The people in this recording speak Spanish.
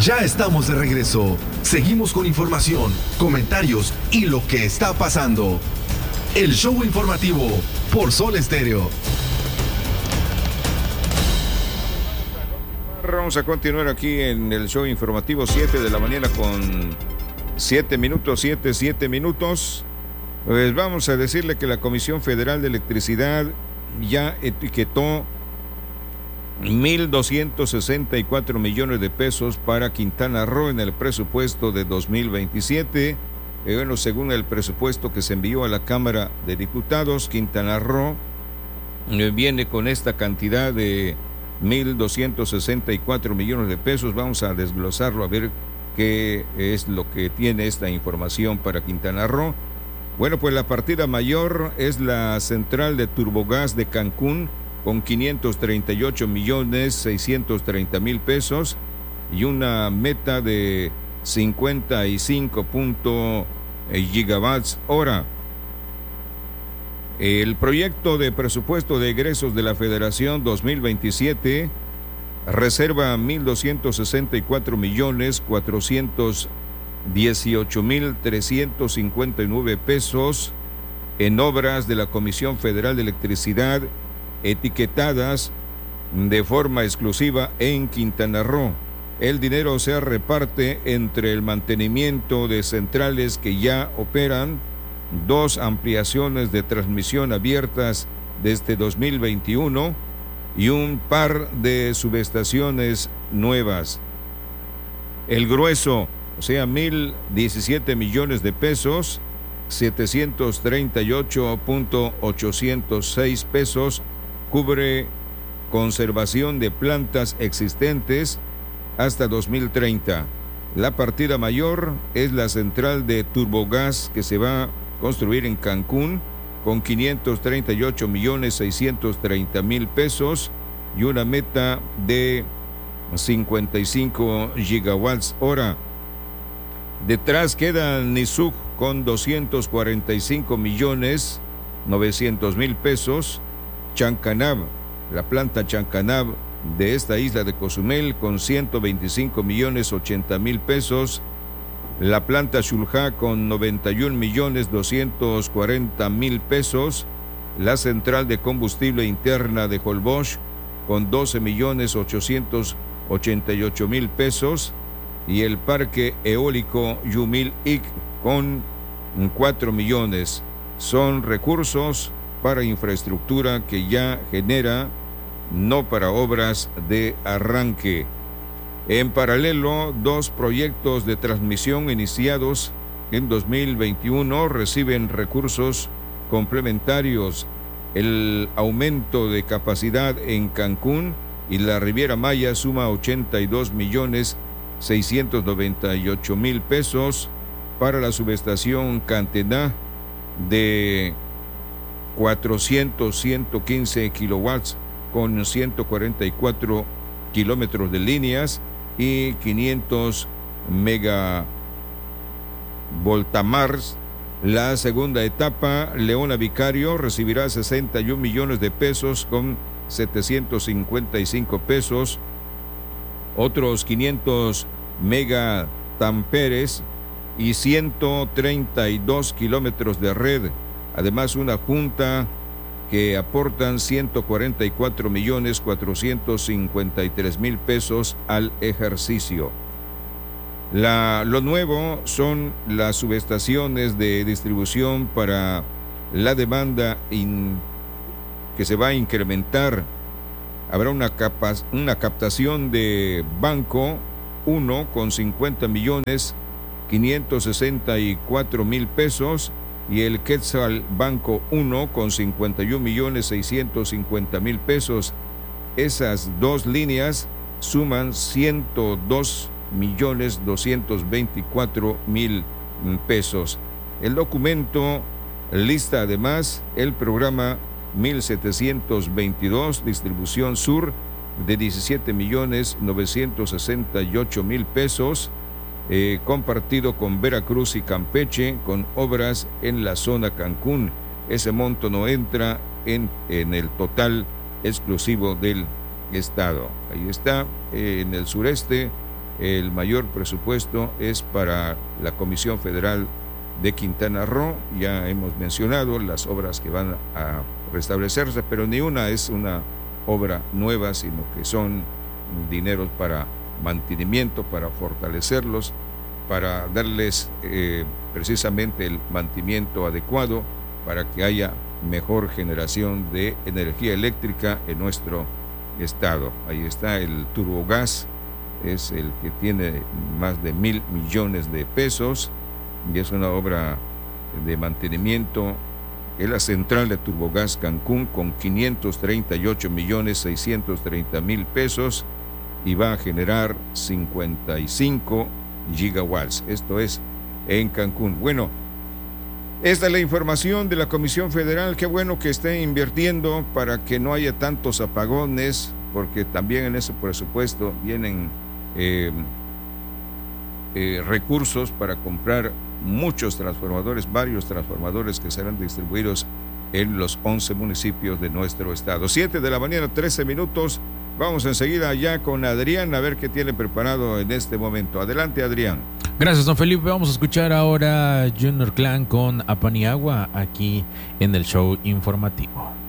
Ya estamos de regreso. Seguimos con información, comentarios y lo que está pasando. El show informativo por Sol Estéreo. Vamos a continuar aquí en el show informativo, 7 de la mañana con 7 minutos. Pues vamos a decirle que la Comisión Federal de Electricidad ya etiquetó 1,264 millones de pesos para Quintana Roo en el presupuesto de 2027. Bueno, según el presupuesto que se envió a la Cámara de Diputados, Quintana Roo viene con esta cantidad de 1,264 millones de pesos. Vamos a desglosarlo a ver qué es lo que tiene esta información para Quintana Roo. Bueno, pues la partida mayor es la central de turbogás de Cancún, con 538,630,000 pesos y una meta de 55 gigawatts hora. El proyecto de presupuesto de egresos de la Federación 2027 reserva 1,264,418,359 pesos en obras de la Comisión Federal de Electricidad etiquetadas de forma exclusiva en Quintana Roo. El dinero se reparte entre el mantenimiento de centrales que ya operan, 2 ampliaciones de transmisión abiertas desde 2021 y un par de subestaciones nuevas. El grueso, o sea, 1,017 millones de pesos, 738,806 pesos, cubre conservación de plantas existentes hasta 2030. La partida mayor es la central de turbogás que se va a construir en Cancún con 538,630,000 pesos y una meta de 55 gigawatts hora. Detrás queda Nisuc con 245,900,000 pesos, Chancanab, la planta Chancanab de esta isla de Cozumel con 125,080,000 pesos, la planta Xulha con 91,240,000 pesos, la central de combustible interna de Holbox con 12,888,000 pesos y el parque eólico Yumil-Ic con 4 millones. Son recursos para infraestructura que ya genera, no para obras de arranque. En paralelo, 2 proyectos de transmisión iniciados en 2021 reciben recursos complementarios. El aumento de capacidad en Cancún y la Riviera Maya suma 82,698,000 pesos para la subestación Cantená de 115 kilowatts con 144 kilómetros de líneas y 500 megavoltamars. La segunda etapa, Leona Vicario, recibirá 61 millones de pesos con 755 pesos, otros 500 megatamperes y 132 kilómetros de red. Además, una junta que aportan 144,453,000 pesos al ejercicio. Lo nuevo son las subestaciones de distribución para la demanda que se va a incrementar. Habrá una captación de Banco 1 con 50,564,000 pesos y el Quetzal Banco 1 con 51,650,000 pesos. Esas 2 líneas suman 102,224,000 pesos. El documento lista además el programa 1722 Distribución Sur de 17,968,000 pesos, compartido con Veracruz y Campeche, con obras en la zona Cancún. Ese monto no entra en el total exclusivo del estado. Ahí está, en el sureste el mayor presupuesto es para la Comisión Federal de Quintana Roo. Ya hemos mencionado las obras que van a restablecerse, pero ni una es una obra nueva, sino que son dineros para mantenimiento, para fortalecerlos, para darles precisamente el mantenimiento adecuado para que haya mejor generación de energía eléctrica en nuestro estado. Ahí está el Turbogás, es el que tiene más de 1,000 millones de pesos y es una obra de mantenimiento. Es la central de Turbogás Cancún con 538,630,000 pesos y va a generar 55 gigawatts. Esto es en Cancún. Bueno, esta es la información de la Comisión Federal. Qué bueno que esté invirtiendo para que no haya tantos apagones, porque también en ese presupuesto vienen recursos para comprar muchos transformadores, varios transformadores que serán distribuidos en los 11 municipios de nuestro estado. 7:13 a.m. Vamos enseguida allá con Adrián a ver qué tiene preparado en este momento. Adelante, Adrián. Gracias, don Felipe. Vamos a escuchar ahora Junior Clan con Apaniagua aquí en el show informativo.